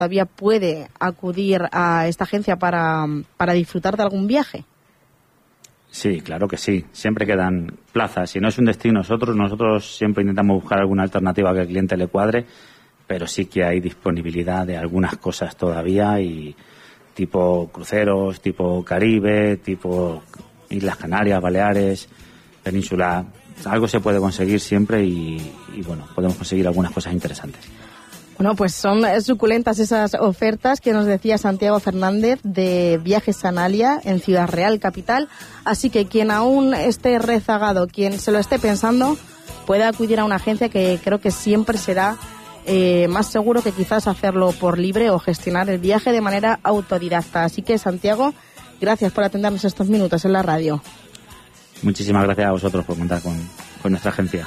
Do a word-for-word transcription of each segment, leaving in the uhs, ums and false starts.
todavía puede acudir a esta agencia para, para disfrutar de algún viaje? Sí, claro que sí. Siempre quedan plazas. Si no es un destino nosotros, nosotros siempre intentamos buscar alguna alternativa que al cliente le cuadre, pero sí que hay disponibilidad de algunas cosas todavía, y tipo cruceros, tipo Caribe, tipo Islas Canarias, Baleares, Península. Algo se puede conseguir siempre y, y bueno, podemos conseguir algunas cosas interesantes. Bueno, pues son suculentas esas ofertas que nos decía Santiago Fernández de Viajes Analia en Ciudad Real, capital. Así que quien aún esté rezagado, quien se lo esté pensando, puede acudir a una agencia que creo que siempre será eh, más seguro que quizás hacerlo por libre o gestionar el viaje de manera autodidacta. Así que, Santiago, gracias por atendernos estos minutos en la radio. Muchísimas gracias a vosotros por contar con, con nuestra agencia.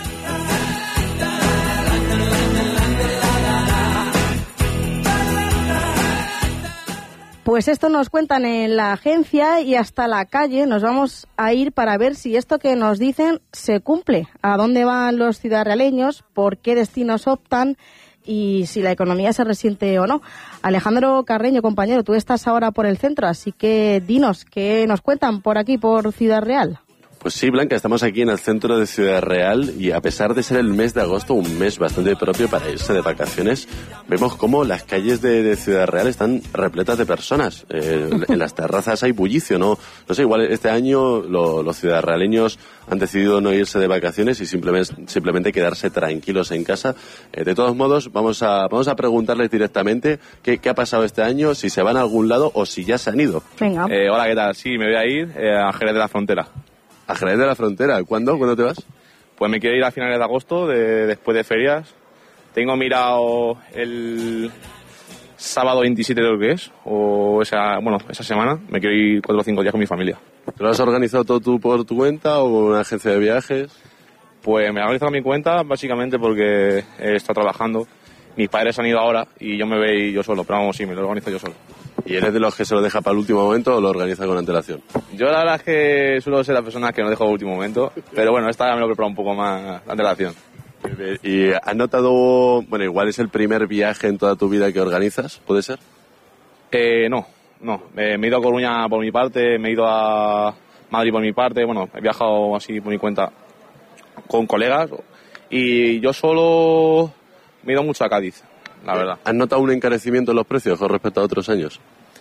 Pues esto nos cuentan en la agencia, y hasta la calle nos vamos a ir para ver si esto que nos dicen se cumple. ¿A dónde van los ciudadrealeños? ¿Por qué destinos optan? Y si la economía se resiente o no. Alejandro Carreño, compañero, tú estás ahora por el centro, así que dinos, ¿qué nos cuentan por aquí, por Ciudad Real? Pues sí, Blanca, estamos aquí en el centro de Ciudad Real, y a pesar de ser el mes de agosto, un mes bastante propio para irse de vacaciones, vemos cómo las calles de, de Ciudad Real están repletas de personas. Eh, en las terrazas hay bullicio, ¿no? No sé, igual este año lo, los ciudadrealeños han decidido no irse de vacaciones y simplemente, simplemente quedarse tranquilos en casa. Eh, de todos modos, vamos a, vamos a preguntarles directamente qué, qué ha pasado este año, si se van a algún lado o si ya se han ido. Venga. Eh, hola, ¿qué tal? Sí, me voy a ir eh, a Jerez de la Frontera. ¿A Jerez de la Frontera? ¿Cuándo? ¿Cuándo te vas? Pues me quiero ir a finales de agosto, de, después de ferias. Tengo mirado el sábado veintisiete, creo que es, o esa, bueno, esa semana. Me quiero ir cuatro o cinco días con mi familia. ¿Te lo has organizado todo tú por tu cuenta o con una agencia de viajes? Pues me he organizado mi cuenta básicamente porque he estado trabajando. Mis padres han ido ahora y yo me voy yo solo, pero vamos, sí, me lo organizo yo solo. ¿Y eres de los que se lo deja para el último momento o lo organiza con antelación? Yo la verdad es que suelo ser la persona que no dejo al último momento, pero bueno, esta ya me lo he preparado un poco más de antelación. ¿Y has notado, bueno, igual es el primer viaje en toda tu vida que organizas, puede ser? Eh, no, no. Eh, me he ido a Coruña por mi parte, me he ido a Madrid por mi parte, bueno, he viajado así por mi cuenta con colegas y yo solo me he ido mucho a Cádiz, la verdad. ¿Has notado un encarecimiento en los precios con respecto a otros años?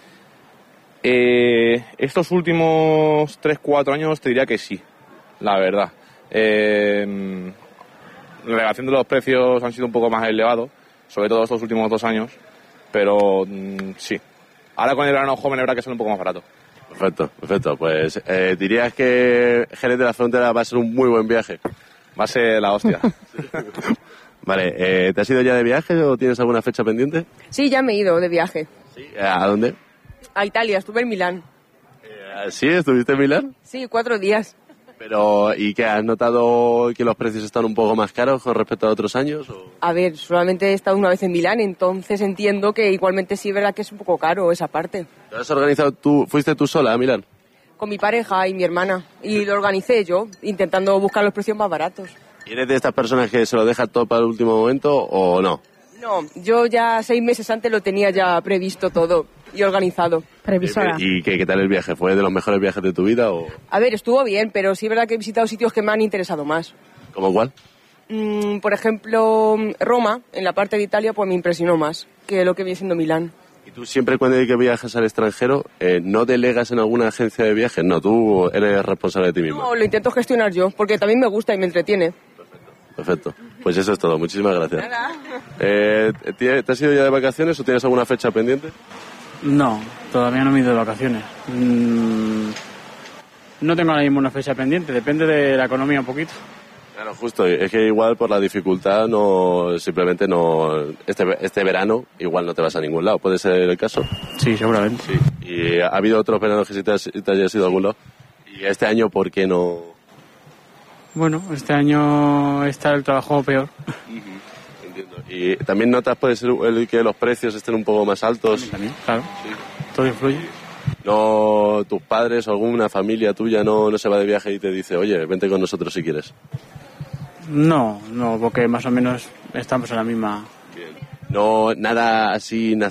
Eh, estos últimos tres cuatro años te diría que sí, la verdad. Eh, la relación de los precios han sido un poco más elevados, sobre todo estos últimos dos años, pero mm, sí. Ahora con el verano joven es verdad que son un poco más baratos. Perfecto, perfecto. Pues eh, dirías que Jerez de la Frontera va a ser un muy buen viaje. Va a ser la hostia. Vale, eh, ¿te has ido ya de viaje o tienes alguna fecha pendiente? Sí, ya me he ido de viaje. ¿Sí? ¿A dónde? A Italia, estuve en Milán. Eh, ¿Sí? ¿Estuviste en Milán? Sí, cuatro días. Pero, ¿y qué? ¿Has notado que los precios están un poco más caros con respecto a otros años? O... A ver, solamente he estado una vez en Milán, entonces entiendo que igualmente sí es verdad que es un poco caro esa parte. ¿Lo has organizado tú? ¿Fuiste tú sola a Milán? Con mi pareja y mi hermana. Y lo organicé yo, intentando buscar los precios más baratos. ¿Y eres de estas personas que se lo deja todo para el último momento o no? No, yo ya seis meses antes lo tenía ya previsto todo y organizado. Previsora. ¿Y qué, qué tal el viaje? ¿Fue de los mejores viajes de tu vida o...? A ver, estuvo bien, pero sí es verdad que he visitado sitios que me han interesado más. ¿Cómo cuál? Mm, por ejemplo, Roma, en la parte de Italia, pues me impresionó más que lo que viene siendo Milán. ¿Y tú siempre cuando hay que viajas al extranjero, eh, no delegas en alguna agencia de viajes? No, tú eres responsable de ti mismo. No, lo intento gestionar yo, porque también me gusta y me entretiene. Perfecto. Pues eso es todo. Muchísimas gracias. Nada. Eh, ¿Te has ido ya de vacaciones o tienes alguna fecha pendiente? No, todavía no me he ido de vacaciones. Mm, no tengo ahora mismo una fecha pendiente, depende de la economía un poquito. Claro, justo. Es que igual por la dificultad no, simplemente no, este, este verano igual no te vas a ningún lado. ¿Puede ser el caso? Sí, seguramente. Sí. ¿Y ha habido otros veranos que sí te, has, te hayas ido a algún lado? ¿Y este año por qué no...? Bueno, este año está el trabajo peor. Uh-huh. Entiendo. ¿Y también notas puede ser el que los precios estén un poco más altos? También, claro. Sí. Todo influye. No, tus padres o alguna familia tuya no, no se va de viaje y te dice, oye, vente con nosotros si quieres. No, no, porque más o menos estamos en la misma... Bien. No, nada así